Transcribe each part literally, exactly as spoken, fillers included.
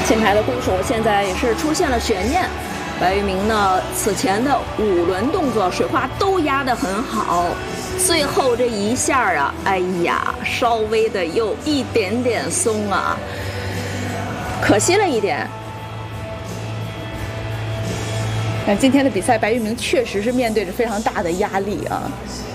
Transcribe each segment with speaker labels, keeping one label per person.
Speaker 1: 金牌的攻守现在也是出现了悬念。白玉明呢，此前的五轮动作水花都压得很好，最后这一下啊，哎呀，稍微的有一点点松啊，可惜了一点。
Speaker 2: 那今天的比赛，白玉明确实是面对着非常大的压力啊。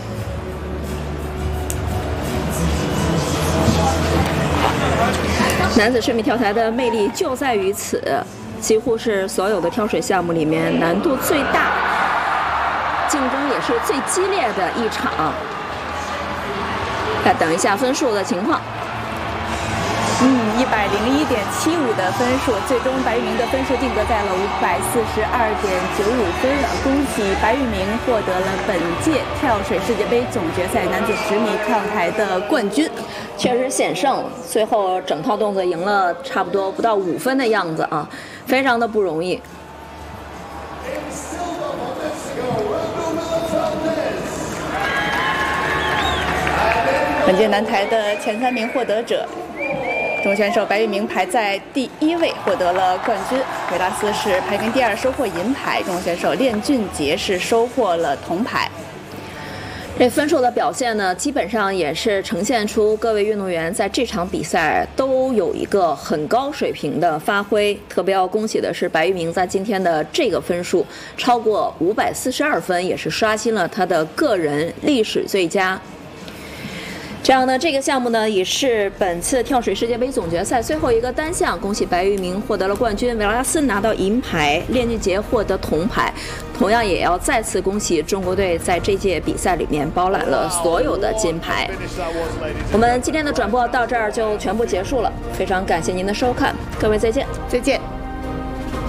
Speaker 1: 男子十米跳台的魅力就在于此，几乎是所有的跳水项目里面难度最大、竞争也是最激烈的一场。再等一下分数的情况。
Speaker 2: 嗯，一百零一点七五的分数，最终白玉明的分数定格在了五百四十二点九五分。恭喜白玉明获得了本届跳水世界杯总决赛男子十米跳台的冠军。
Speaker 1: 确实险胜，最后整套动作赢了差不多不到五分的样子啊，非常的不容易。
Speaker 2: 本届男台的前三名获得者，中选手白玉明排在第一位，获得了冠军。维拉斯是排名第二，收获银牌。中选手练俊杰是收获了铜牌。
Speaker 1: 这分数的表现呢，基本上也是呈现出各位运动员在这场比赛都有一个很高水平的发挥。特别要恭喜的是，白玉明在今天的这个分数超过五百四十二分，也是刷新了他的个人历史最佳。 这样呢，这个项目呢也是本次跳水世界杯总决赛最后一个单项。恭喜白玉明获得了冠军，维拉斯拿到银牌，练俊杰获得铜牌。同样也要再次恭喜中国队在这届比赛里面包揽了所有的金牌。我们今天的转播到这儿就全部结束了，非常感谢您的收看，各位再见，
Speaker 2: 再见。